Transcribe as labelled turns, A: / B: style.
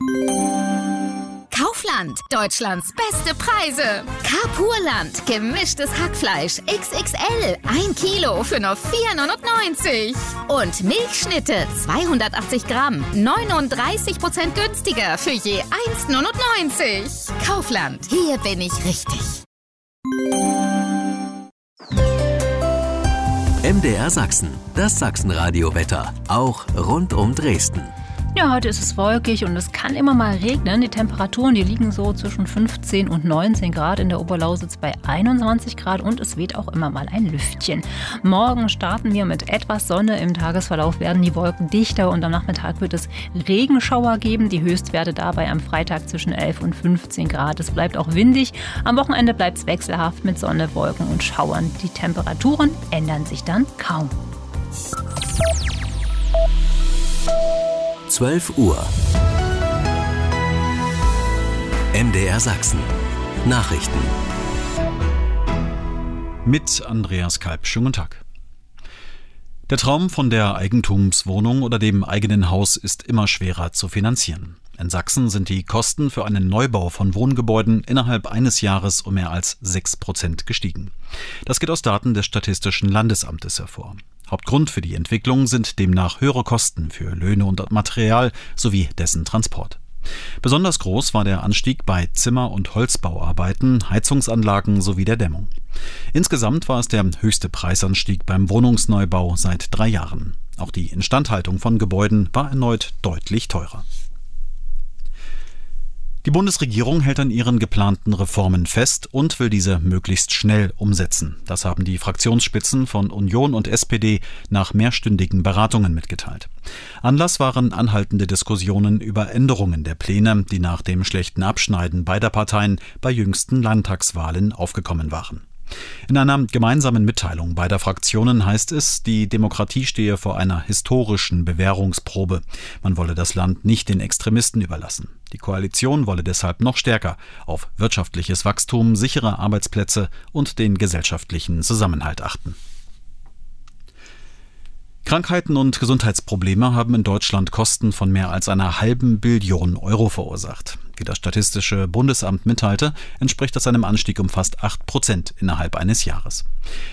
A: Kaufland, Deutschlands beste Preise. Carpurland, gemischtes Hackfleisch XXL, 1 Kilo für nur 4,99 €. Und Milchschnitte, 280 Gramm, 39% günstiger für je 1,99 €. Kaufland, hier bin ich richtig.
B: MDR Sachsen, das Sachsenradio-Wetter, auch rund um Dresden.
C: Ja, heute ist es wolkig und es kann immer mal regnen. Die Temperaturen, die liegen so zwischen 15 und 19 Grad, in der Oberlausitz bei 21 Grad und es weht auch immer mal ein Lüftchen. Morgen starten wir mit etwas Sonne. Im Tagesverlauf werden die Wolken dichter und am Nachmittag wird es Regenschauer geben. Die Höchstwerte dabei am Freitag zwischen 11 und 15 Grad. Es bleibt auch windig. Am Wochenende bleibt es wechselhaft mit Sonne, Wolken und Schauern. Die Temperaturen ändern sich dann kaum.
B: 12 Uhr. MDR Sachsen. Nachrichten.
D: Mit Andreas Kalb. Schönen guten Tag. Der Traum von der Eigentumswohnung oder dem eigenen Haus ist immer schwerer zu finanzieren. In Sachsen sind die Kosten für einen Neubau von Wohngebäuden innerhalb eines Jahres um mehr als 6% gestiegen. Das geht aus Daten des Statistischen Landesamtes hervor. Hauptgrund für die Entwicklung sind demnach höhere Kosten für Löhne und Material sowie dessen Transport. Besonders groß war der Anstieg bei Zimmer- und Holzbauarbeiten, Heizungsanlagen sowie der Dämmung. Insgesamt war es der höchste Preisanstieg beim Wohnungsneubau seit 3 Jahren. Auch die Instandhaltung von Gebäuden war erneut deutlich teurer. Die Bundesregierung hält an ihren geplanten Reformen fest und will diese möglichst schnell umsetzen. Das haben die Fraktionsspitzen von Union und SPD nach mehrstündigen Beratungen mitgeteilt. Anlass waren anhaltende Diskussionen über Änderungen der Pläne, die nach dem schlechten Abschneiden beider Parteien bei jüngsten Landtagswahlen aufgekommen waren. In einer gemeinsamen Mitteilung beider Fraktionen heißt es, die Demokratie stehe vor einer historischen Bewährungsprobe. Man wolle das Land nicht den Extremisten überlassen. Die Koalition wolle deshalb noch stärker auf wirtschaftliches Wachstum, sichere Arbeitsplätze und den gesellschaftlichen Zusammenhalt achten. Krankheiten und Gesundheitsprobleme haben in Deutschland Kosten von mehr als einer halben Billion € verursacht. Wie das Statistische Bundesamt mitteilte, entspricht das einem Anstieg um fast 8% innerhalb eines Jahres.